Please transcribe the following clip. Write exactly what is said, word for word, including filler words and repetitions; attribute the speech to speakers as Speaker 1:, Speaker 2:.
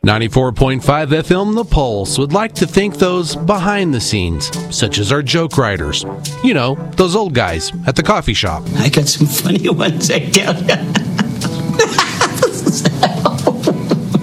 Speaker 1: ninety-four point five F M The Pulse would like to thank those behind the scenes, such as our joke writers. You know, those old guys at the coffee shop.
Speaker 2: I got some funny ones, I tell you.